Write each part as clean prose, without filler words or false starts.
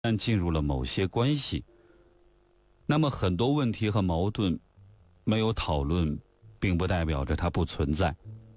旦进入了某些关系，那么很多问题和矛盾没有讨论，并不代表着它不存在。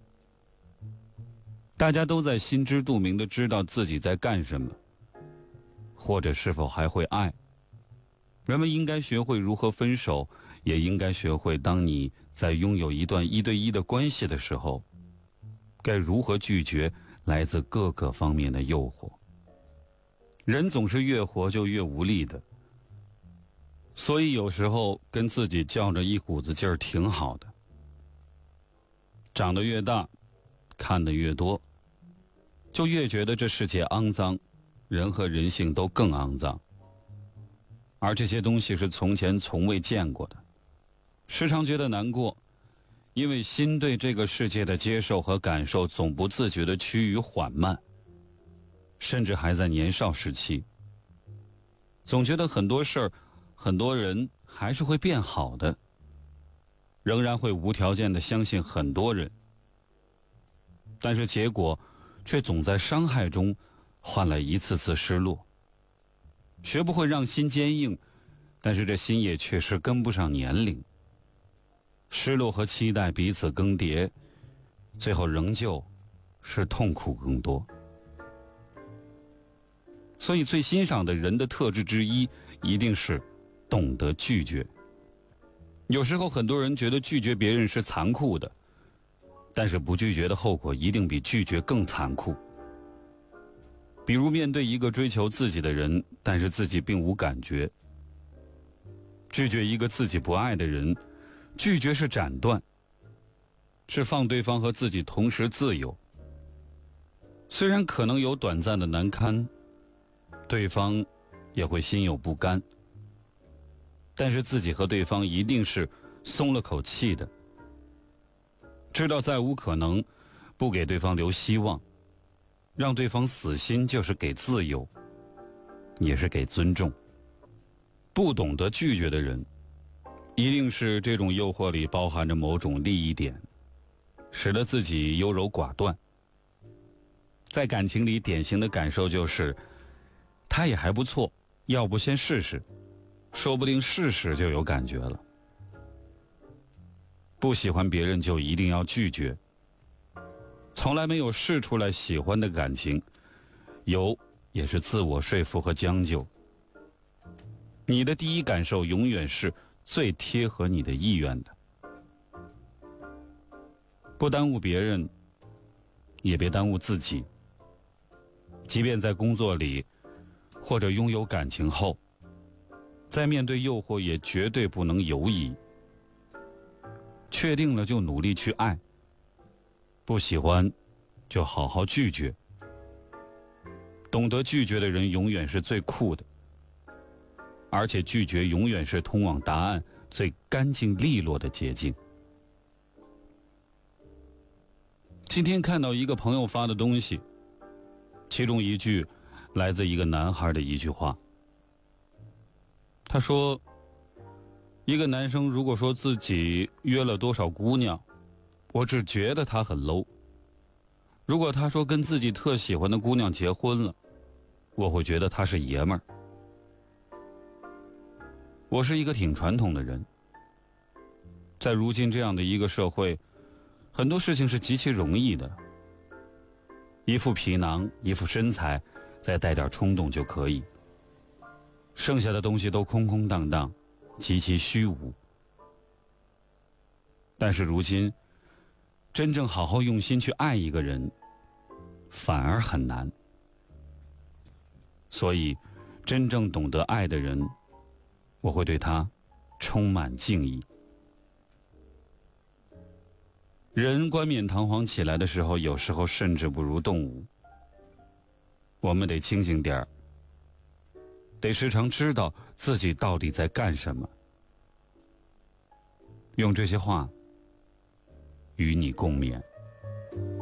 大家都在心知肚明地知道自己在干什么，或者是否还会爱。人们应该学会如何分手，也应该学会当你在拥有一段一对一的关系的时候，该如何拒绝来自各个方面的诱惑。人总是越活就越无力的，所以有时候跟自己较着一股子劲儿挺好的。长得越大，看得越多，就越觉得这世界肮脏，人和人性都更肮脏。而这些东西是从前从未见过的，时常觉得难过，因为心对这个世界的接受和感受总不自觉地趋于缓慢，甚至还在年少时期。总觉得很多事儿、很多人还是会变好的，仍然会无条件地相信很多人，但是结果却总在伤害中换来一次次失落。学不会让心坚硬，但是这心也确实跟不上年龄。失落和期待彼此更迭，最后仍旧是痛苦更多。所以最欣赏的人的特质之一，一定是懂得拒绝。有时候很多人觉得拒绝别人是残酷的，但是不拒绝的后果一定比拒绝更残酷。比如面对一个追求自己的人，但是自己并无感觉；拒绝一个自己不爱的人，拒绝是斩断，是放对方和自己同时自由。虽然可能有短暂的难堪，对方也会心有不甘，但是自己和对方一定是松了口气的，知道再无可能，不给对方留希望，让对方死心就是给自由，也是给尊重。不懂得拒绝的人，一定是这种诱惑里包含着某种利益点，使得自己优柔寡断。在感情里典型的感受就是，他也还不错，要不先试试，说不定试试就有感觉了。不喜欢别人就一定要拒绝，从来没有试出来喜欢的感情，有也是自我说服和将就。你的第一感受永远是最贴合你的意愿的。不耽误别人，也别耽误自己。即便在工作里，或者拥有感情后，在面对诱惑也绝对不能犹疑。确定了就努力去爱，不喜欢就好好拒绝。懂得拒绝的人永远是最酷的，而且拒绝永远是通往答案最干净利落的捷径。今天看到一个朋友发的东西，其中一句来自一个男孩的一句话。他说，一个男生如果说自己约了多少姑娘，我只觉得他很 low。如果他说跟自己特喜欢的姑娘结婚了，我会觉得他是爷们儿。我是一个挺传统的人，在如今这样的一个社会，很多事情是极其容易的，一副皮囊，一副身材，再带点冲动就可以，剩下的东西都空空荡荡，极其虚无。但是如今，真正好好用心去爱一个人，反而很难。所以，真正懂得爱的人，我会对他充满敬意。人冠冕堂皇起来的时候，有时候甚至不如动物。我们得清醒点儿，得时常知道自己到底在干什么。用这些话与你共勉。